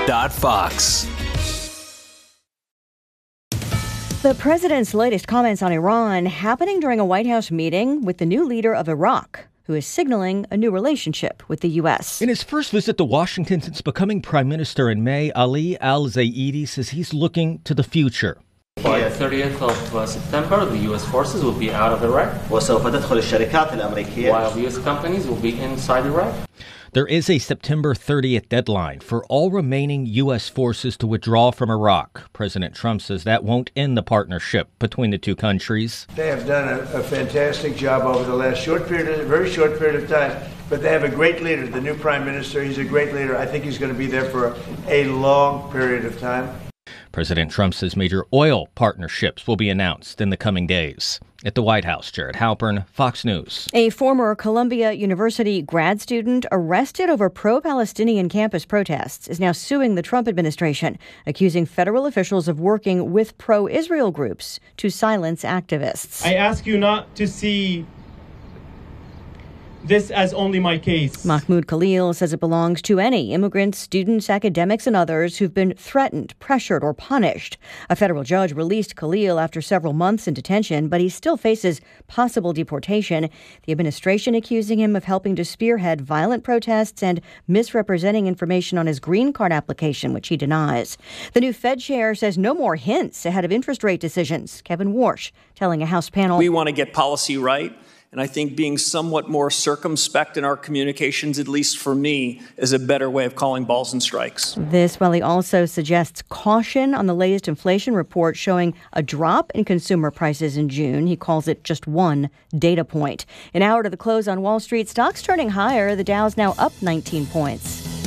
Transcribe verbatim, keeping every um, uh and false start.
Fox. The president's latest comments on Iran happening during a White House meeting with the new leader of Iraq, who is signaling a new relationship with the U S. In his first visit to Washington since becoming prime minister in May, Ali al-Zaidi says he's looking to the future. By the thirtieth of uh, September, the U S forces will be out of Iraq, while U S companies will be inside Iraq. There is a September thirtieth deadline for all remaining U S forces to withdraw from Iraq. President Trump says that won't end the partnership between the two countries. They have done a, a fantastic job over the last short period, a very short period of time, but they have a great leader, the new prime minister. He's a great leader. I think he's going to be there for a, a long period of time. President Trump says major oil partnerships will be announced in the coming days. At the White House, Jared Halpern, Fox News. A former Columbia University grad student arrested over pro-Palestinian campus protests is now suing the Trump administration, accusing federal officials of working with pro-Israel groups to silence activists. I ask you not to see this as only my case. Mahmoud Khalil says it belongs to any immigrants, students, academics, and others who've been threatened, pressured, or punished. A federal judge released Khalil after several months in detention, but he still faces possible deportation. The administration accusing him of helping to spearhead violent protests and misrepresenting information on his green card application, which he denies. The new Fed chair says no more hints ahead of interest rate decisions. Kevin Warsh telling a House panel, "We want to get policy right. And I think being somewhat more circumspect in our communications, at least for me, is a better way of calling balls and strikes." This while he also suggests caution on the latest inflation report showing a drop in consumer prices in June. He calls it just one data point. An hour to the close on Wall Street, stocks turning higher. The Dow's now up nineteen points.